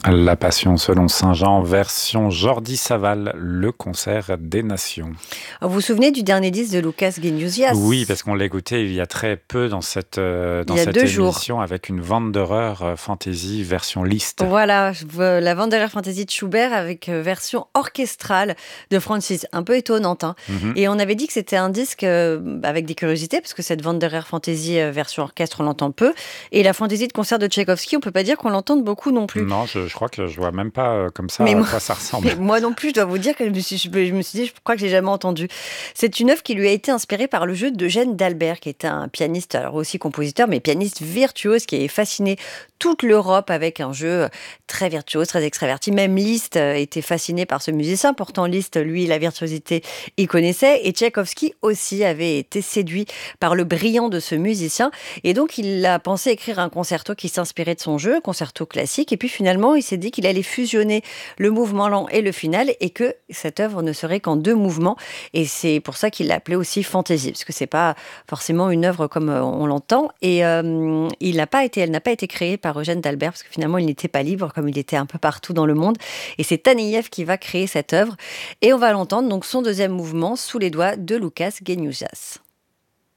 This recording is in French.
La Passion selon saint Jean, version Jordi Savall, le concert des nations. Vous vous souvenez du dernier disque de Lucas Oui, Guinness? parce qu'on l'a écouté il y a très peu dans cette, Il dans y a cette 2 jours. émission avec une Wanderer fantasy version Liszt. Voilà, la Wanderer Fantasy de Schubert avec version orchestrale de Francis, un peu étonnante, hein. Mhm. Et on avait dit que c'était un disque avec des curiosités, parce que cette Wanderer Fantasy version orchestre, on l'entend peu. Et la Fantasy de concert de Tchaïkovski, on peut pas dire qu'on l'entende beaucoup non plus. Non, je crois que je vois même pas comme Mais ça à moi, quoi ça ressemble. mais moi non plus, je dois vous dire que je me suis dit, je crois que j'ai jamais entendu. C'est une œuvre qui lui a été inspirée par le jeu d'Eugène d'Albert, qui était un pianiste, alors aussi compositeur, mais pianiste virtuose, qui a fasciné toute l'Europe avec un jeu très virtuose, très extraverti. Même Liszt était fasciné par ce musicien. Pourtant, Liszt, lui, la virtuosité, il connaissait. Et Tchaïkovski aussi avait été séduit par le brillant de ce musicien. Et donc, il a pensé écrire un concerto qui s'inspirait de son jeu, un concerto classique. Et puis finalement, il s'est dit qu'il allait fusionner le mouvement lent et le final, et que cette œuvre ne serait qu'en 2 mouvements. Et c'est pour ça qu'il l'appelait aussi fantaisie, parce que c'est pas forcément une œuvre comme on l'entend. Et elle n'a pas été créée par Eugène d'Albert, parce que finalement, il n'était pas libre, comme il était un peu partout dans le monde. Et c'est Taneïev qui va créer cette œuvre. Et on va l'entendre, donc son deuxième mouvement, sous les doigts de Lucas Guéniousias.